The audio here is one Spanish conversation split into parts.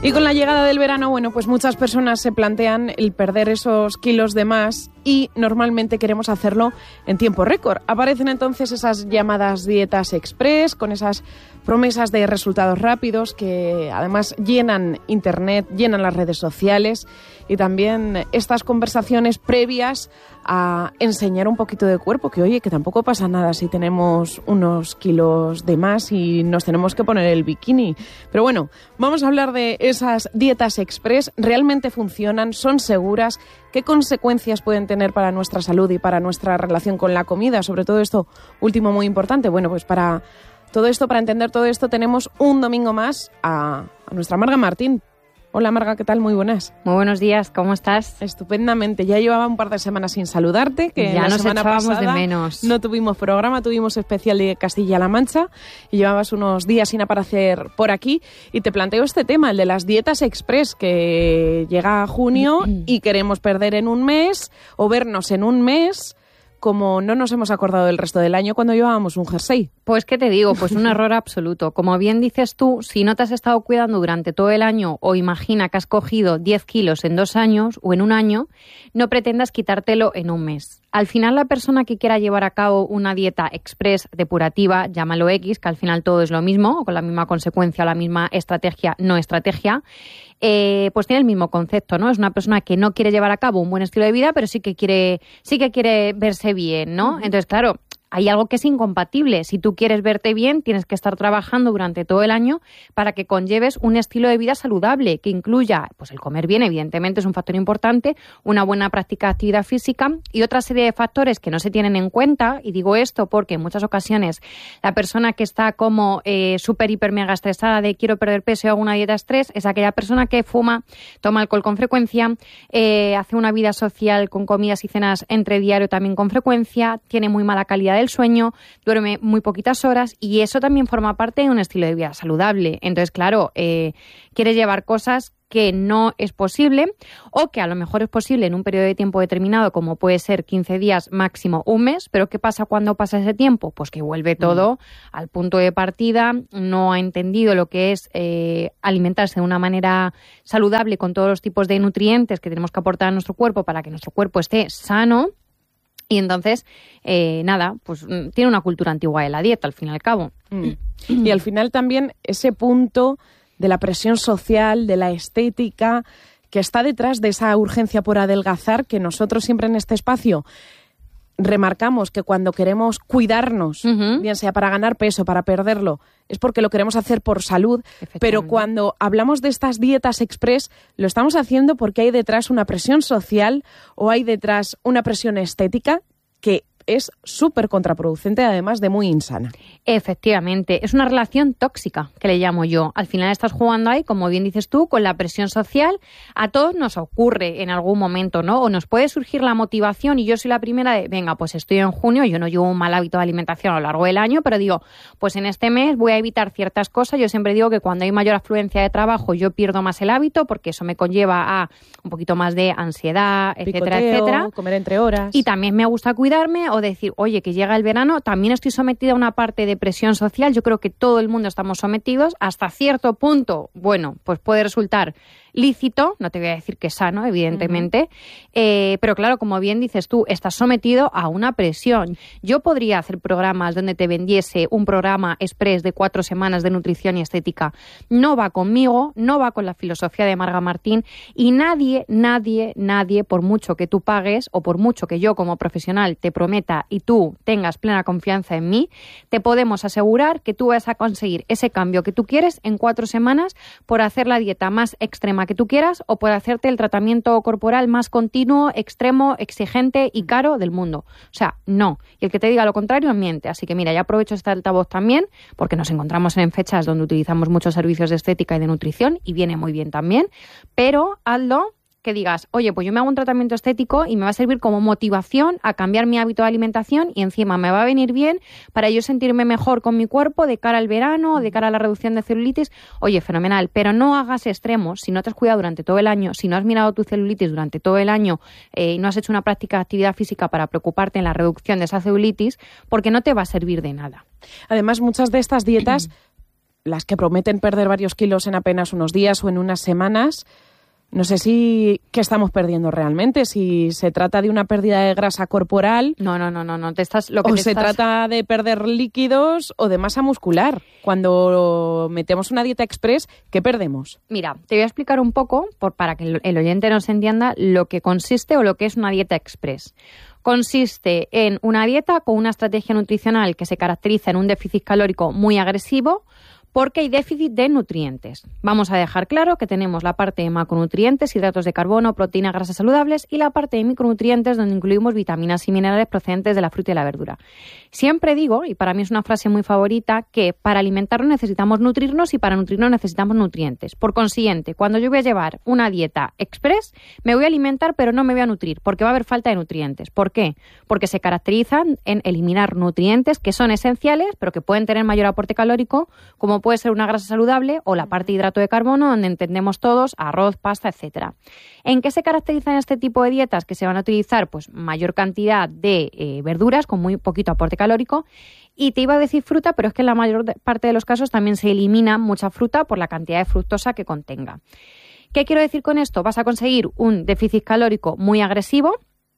Y con la llegada del verano, bueno, pues muchas personas se plantean el perder esos kilos de más y normalmente queremos hacerlo en tiempo récord. Aparecen entonces esas llamadas dietas express con esas promesas de resultados rápidos que además llenan Internet, llenan las redes sociales y también estas conversaciones previas a enseñar un poquito de cuerpo, que oye, que tampoco pasa nada si tenemos unos kilos de más y nos tenemos que poner el bikini. Pero bueno, vamos a hablar de esas dietas express. ¿Realmente funcionan? ¿Son seguras? ¿Qué consecuencias pueden tener para nuestra salud y para nuestra relación con la comida? Sobre todo esto último muy importante. Bueno, pues para entender todo esto, tenemos un domingo más a nuestra Marga Martín. Hola Marga, ¿qué tal? Muy buenas. Muy buenos días, ¿cómo estás? Estupendamente. Ya llevaba un par de semanas sin saludarte, que ya la nos semana echábamos pasada de menos. No tuvimos programa, tuvimos especial de Castilla-La Mancha y llevabas unos días sin aparecer por aquí y te planteo este tema, el de las dietas express, que llega a junio y queremos perder en un mes o vernos en un mes, como no nos hemos acordado del resto del año cuando llevábamos un jersey. Pues, ¿qué te digo? Pues un error absoluto. Como bien dices tú, si no te has estado cuidando durante todo el año o imagina que has cogido 10 kilos en 2 años o en un año, no pretendas quitártelo en un mes. Al final, la persona que quiera llevar a cabo una dieta express depurativa, llámalo X, que al final todo es lo mismo, o con la misma consecuencia o la misma estrategia, no estrategia, pues tiene el mismo concepto, ¿no? Es una persona que no quiere llevar a cabo un buen estilo de vida, pero sí que quiere verse bien, ¿no? Entonces, claro, hay algo que es incompatible. Si tú quieres verte bien, tienes que estar trabajando durante todo el año para que conlleves un estilo de vida saludable que incluya, pues el comer bien, evidentemente es un factor importante, una buena práctica de actividad física y otra serie de factores que no se tienen en cuenta. Y digo esto porque en muchas ocasiones la persona que está como súper, hiper, mega estresada de quiero perder peso y hago una dieta estrés es aquella persona que fuma, toma alcohol con frecuencia, hace una vida social con comidas y cenas entre diario también con frecuencia, tiene muy mala calidad del sueño, duerme muy poquitas horas y eso también forma parte de un estilo de vida saludable. Entonces, claro, quieres llevar cosas que no es posible o que a lo mejor es posible en un periodo de tiempo determinado, como puede ser 15 días, máximo un mes, pero ¿qué pasa cuando pasa ese tiempo? Pues que vuelve todo al punto de partida, no ha entendido lo que es alimentarse de una manera saludable con todos los tipos de nutrientes que tenemos que aportar a nuestro cuerpo para que nuestro cuerpo esté sano. Y entonces, pues tiene una cultura antigua de la dieta, al fin y al cabo. Y al final también ese punto de la presión social, de la estética, que está detrás de esa urgencia por adelgazar, que nosotros siempre en este espacio remarcamos que cuando queremos cuidarnos, bien sea para ganar peso, para perderlo, es porque lo queremos hacer por salud, pero cuando hablamos de estas dietas express, lo estamos haciendo porque hay detrás una presión social o hay detrás una presión estética que es súper contraproducente, además de muy insana. Efectivamente, es una relación tóxica, que le llamo yo. Al final estás jugando ahí, como bien dices tú, con la presión social. A todos nos ocurre en algún momento, ¿no? O nos puede surgir la motivación, y yo soy la primera de, venga, pues estoy en junio, yo no llevo un mal hábito de alimentación a lo largo del año, pero digo, pues en este mes voy a evitar ciertas cosas. Yo siempre digo que cuando hay mayor afluencia de trabajo, yo pierdo más el hábito, porque eso me conlleva a un poquito más de ansiedad, etcétera, etcétera. Comer entre horas. Y también me gusta cuidarme, o decir, oye, que llega el verano, también estoy sometida a una parte de presión social. Yo creo que todo el mundo estamos sometidos hasta cierto punto. Bueno, pues puede resultar lícito, no te voy a decir que sano, evidentemente, pero claro, como bien dices tú, estás sometido a una presión. Yo podría hacer programas donde te vendiese un programa express de 4 semanas de nutrición y estética. No va conmigo, no va con la filosofía de Marga Martín, y nadie, por mucho que tú pagues o por mucho que yo como profesional te prometa y tú tengas plena confianza en mí, te podemos asegurar que tú vas a conseguir ese cambio que tú quieres en 4 semanas por hacer la dieta más extrema que tú quieras o por hacerte el tratamiento corporal más continuo, extremo, exigente y caro del mundo. O sea, no. Y el que te diga lo contrario miente. Así que mira, ya aprovecho este altavoz también, porque nos encontramos en fechas donde utilizamos muchos servicios de estética y de nutrición y viene muy bien también, pero hazlo que digas, oye, pues yo me hago un tratamiento estético y me va a servir como motivación a cambiar mi hábito de alimentación y encima me va a venir bien para yo sentirme mejor con mi cuerpo de cara al verano, de cara a la reducción de celulitis. Oye, fenomenal, pero no hagas extremos si no te has cuidado durante todo el año, si no has mirado tu celulitis durante todo el año y no has hecho una práctica de actividad física para preocuparte en la reducción de esa celulitis, porque no te va a servir de nada. Además, muchas de estas dietas las que prometen perder varios kilos en apenas unos días o en unas semanas, no sé si qué estamos perdiendo realmente, si se trata de una pérdida de grasa corporal. No. Trata de perder líquidos o de masa muscular. Cuando metemos una dieta express, ¿qué perdemos? Mira, te voy a explicar un poco, para que el oyente nos entienda, lo que consiste o lo que es una dieta express. Consiste en una dieta con una estrategia nutricional que se caracteriza en un déficit calórico muy agresivo, porque hay déficit de nutrientes. Vamos a dejar claro que tenemos la parte de macronutrientes, hidratos de carbono, proteínas, grasas saludables, y la parte de micronutrientes, donde incluimos vitaminas y minerales procedentes de la fruta y la verdura. Siempre digo, y para mí es una frase muy favorita, que para alimentarnos necesitamos nutrirnos y para nutrirnos necesitamos nutrientes. Por consiguiente, cuando yo voy a llevar una dieta express, me voy a alimentar pero no me voy a nutrir, porque va a haber falta de nutrientes. ¿Por qué? Porque se caracterizan en eliminar nutrientes que son esenciales, pero que pueden tener mayor aporte calórico, como puede ser una grasa saludable o la parte de hidrato de carbono, donde entendemos todos arroz, pasta, etcétera. ¿En qué se caracterizan este tipo de dietas? Que se van a utilizar pues mayor cantidad de verduras con muy poquito aporte calórico. Y te iba a decir fruta, pero es que en la mayor parte de los casos también se elimina mucha fruta por la cantidad de fructosa que contenga. ¿Qué quiero decir con esto? Vas a conseguir un déficit calórico muy agresivo.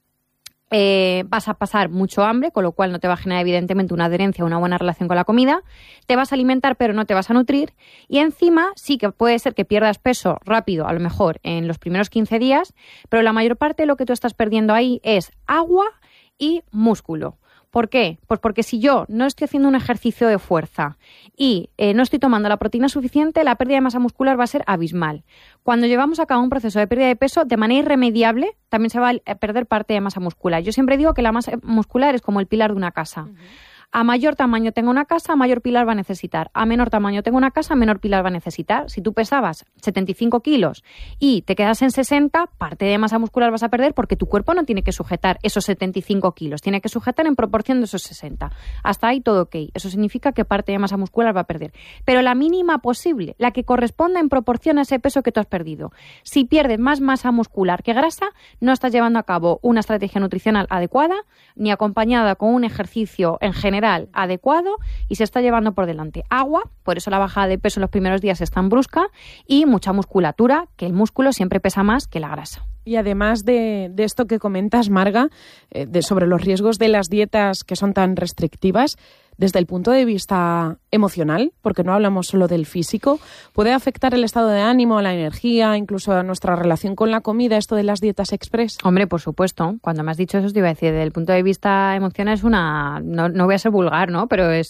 Vas a pasar mucho hambre, con lo cual no te va a generar evidentemente una adherencia o una buena relación con la comida. Te vas a alimentar pero no te vas a nutrir, y encima sí que puede ser que pierdas peso rápido, a lo mejor en los primeros 15 días, pero la mayor parte de lo que tú estás perdiendo ahí es agua y músculo. ¿Por qué? Pues porque si yo no estoy haciendo un ejercicio de fuerza y no estoy tomando la proteína suficiente, la pérdida de masa muscular va a ser abismal. Cuando llevamos a cabo un proceso de pérdida de peso, de manera irremediable, también se va a perder parte de masa muscular. Yo siempre digo que la masa muscular es como el pilar de una casa. Uh-huh. A mayor tamaño tenga una casa, mayor pilar va a necesitar. A menor tamaño tenga una casa, menor pilar va a necesitar. Si tú pesabas 75 kilos y te quedas en 60, parte de masa muscular vas a perder, porque tu cuerpo no tiene que sujetar esos 75 kilos, tiene que sujetar en proporción de esos 60. Hasta ahí todo ok. Eso significa que parte de masa muscular va a perder. Pero la mínima posible, la que corresponda en proporción a ese peso que tú has perdido. Si pierdes más masa muscular que grasa, no estás llevando a cabo una estrategia nutricional adecuada, ni acompañada con un ejercicio en general adecuado, y se está llevando por delante agua, por eso la bajada de peso en los primeros días es tan brusca, y mucha musculatura, que el músculo siempre pesa más que la grasa. Y además de esto que comentas, Marga, sobre los riesgos de las dietas que son tan restrictivas, desde el punto de vista emocional, porque no hablamos solo del físico, ¿puede afectar el estado de ánimo, la energía, incluso a nuestra relación con la comida, esto de las dietas express? Hombre, por supuesto. Cuando me has dicho eso, te iba a decir, desde el punto de vista emocional es una... No voy a ser vulgar, ¿no? Pero es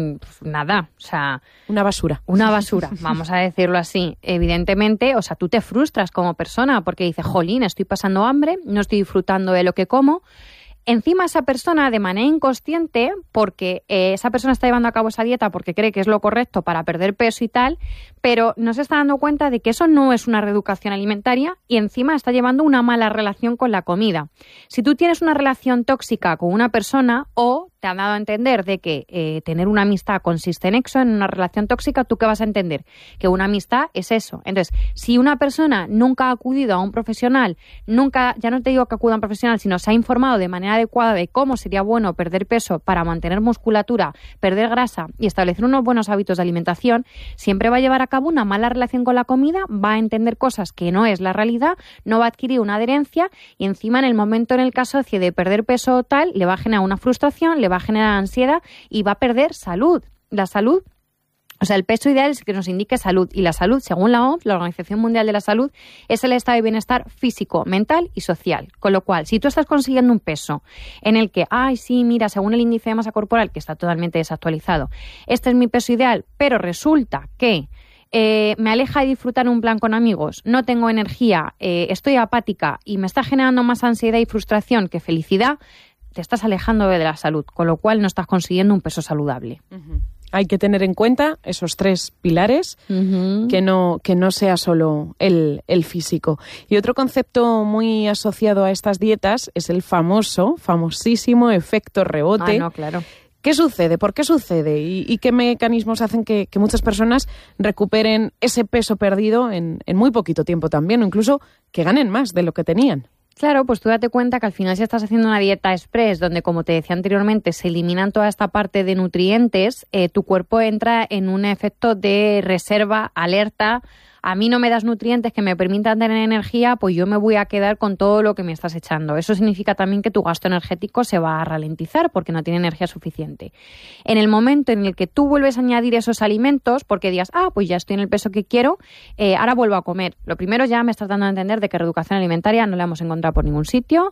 nada, o sea... Una basura. Una basura, vamos a decirlo así. Evidentemente, o sea, tú te frustras como persona porque dices, jolín, estoy pasando hambre, no estoy disfrutando de lo que como. Encima esa persona, de manera inconsciente, porque esa persona está llevando a cabo esa dieta porque cree que es lo correcto para perder peso y tal, pero no se está dando cuenta de que eso no es una reeducación alimentaria, y encima está llevando una mala relación con la comida. Si tú tienes una relación tóxica con una persona, o te han dado a entender de que tener una amistad consiste en eso, en una relación tóxica, ¿tú qué vas a entender? Que una amistad es eso. Entonces, si una persona nunca ha acudido a un profesional, ya no te digo que acuda a un profesional, sino se ha informado de manera adecuada de cómo sería bueno perder peso para mantener musculatura, perder grasa y establecer unos buenos hábitos de alimentación, siempre va a llevar a cabo una mala relación con la comida, va a entender cosas que no es la realidad, no va a adquirir una adherencia, y encima en el momento en el caso de perder peso o tal, le va a generar una frustración, le va a generar ansiedad y va a perder salud. La salud, o sea, el peso ideal es que nos indique salud, y la salud, según la OMS, la Organización Mundial de la Salud, es el estado de bienestar físico, mental y social. Con lo cual, si tú estás consiguiendo un peso en el que, sí, mira, según el índice de masa corporal, que está totalmente desactualizado, este es mi peso ideal, pero resulta que me aleja de disfrutar un plan con amigos, no tengo energía, estoy apática y me está generando más ansiedad y frustración que felicidad, te estás alejando de la salud, con lo cual no estás consiguiendo un peso saludable. Uh-huh. Hay que tener en cuenta esos 3 pilares, uh-huh, que no sea solo el físico. Y otro concepto muy asociado a estas dietas es el famosísimo efecto rebote. No, claro. ¿Qué sucede? ¿Por qué sucede? ¿Y qué mecanismos hacen que muchas personas recuperen ese peso perdido en muy poquito tiempo también, o incluso que ganen más de lo que tenían? Claro, pues tú date cuenta que al final si estás haciendo una dieta express donde, como te decía anteriormente, se eliminan toda esta parte de nutrientes, tu cuerpo entra en un efecto de reserva, alerta. A mí no me das nutrientes que me permitan tener energía, pues yo me voy a quedar con todo lo que me estás echando. Eso significa también que tu gasto energético se va a ralentizar porque no tiene energía suficiente. En el momento en el que tú vuelves a añadir esos alimentos, porque digas, pues ya estoy en el peso que quiero, ahora vuelvo a comer. Lo primero, ya me estás dando a entender de que reeducación alimentaria no la hemos encontrado por ningún sitio.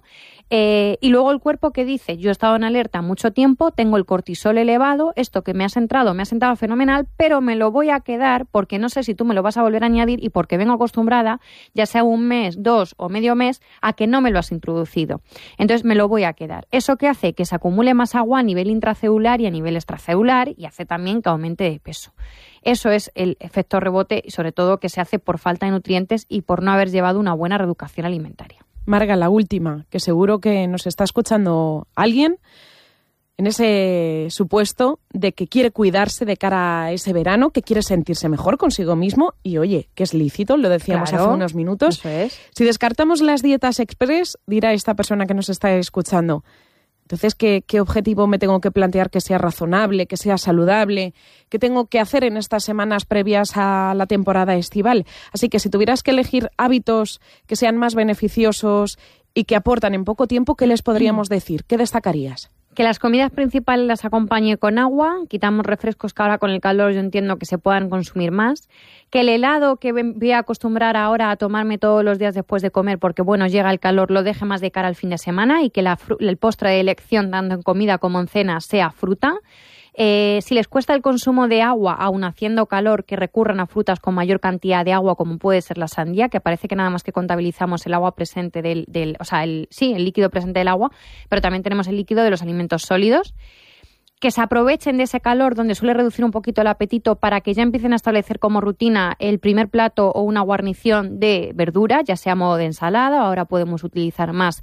Y luego el cuerpo que dice, yo he estado en alerta mucho tiempo, tengo el cortisol elevado, esto que me ha sentado fenomenal, pero me lo voy a quedar porque no sé si tú me lo vas a volver a añadir y porque vengo acostumbrada, ya sea un mes, 2 o medio mes, a que no me lo has introducido. Entonces me lo voy a quedar. ¿Eso qué hace? Que se acumule más agua a nivel intracelular y a nivel extracelular y hace también que aumente de peso. Eso es el efecto rebote y sobre todo que se hace por falta de nutrientes y por no haber llevado una buena reeducación alimentaria. Marga, la última, que seguro que nos está escuchando alguien en ese supuesto de que quiere cuidarse de cara a ese verano, que quiere sentirse mejor consigo mismo y, oye, que es lícito, lo decíamos hace unos minutos. Eso es. Si descartamos las dietas express, dirá esta persona que nos está escuchando, entonces, ¿qué objetivo me tengo que plantear que sea razonable, que sea saludable? ¿Qué tengo que hacer en estas semanas previas a la temporada estival? Así que si tuvieras que elegir hábitos que sean más beneficiosos y que aportan en poco tiempo, ¿qué les podríamos decir? ¿Qué destacarías? Que las comidas principales las acompañe con agua, quitamos refrescos que ahora con el calor yo entiendo que se puedan consumir más, que el helado que voy a acostumbrar ahora a tomarme todos los días después de comer porque bueno, llega el calor, lo deje más de cara al fin de semana y que el postre de elección tanto en comida como en cena sea fruta. Si les cuesta el consumo de agua, aun haciendo calor, que recurran a frutas con mayor cantidad de agua, como puede ser la sandía, que parece que nada más que contabilizamos el agua presente el líquido presente del agua, pero también tenemos el líquido de los alimentos sólidos. Que se aprovechen de ese calor donde suele reducir un poquito el apetito para que ya empiecen a establecer como rutina el primer plato o una guarnición de verdura, ya sea a modo de ensalada, ahora podemos utilizar más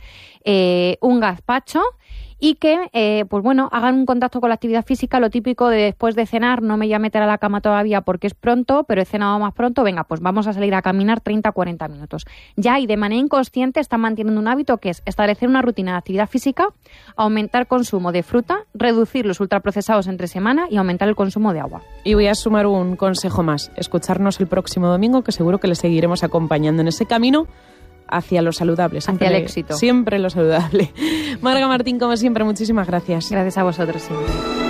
un gazpacho. Y que, hagan un contacto con la actividad física, lo típico de después de cenar, no me voy a meter a la cama todavía porque es pronto, pero he cenado más pronto, venga, pues vamos a salir a caminar 30-40 minutos. Ya y de manera inconsciente están manteniendo un hábito que es establecer una rutina de actividad física, aumentar consumo de fruta, reducir los ultraprocesados entre semana y aumentar el consumo de agua. Y voy a sumar un consejo más, escucharnos el próximo domingo, que seguro que les seguiremos acompañando en ese camino hacia lo saludable. Hacia el éxito. Siempre lo saludable. Marga Martín, como siempre, muchísimas gracias. Gracias a vosotros siempre.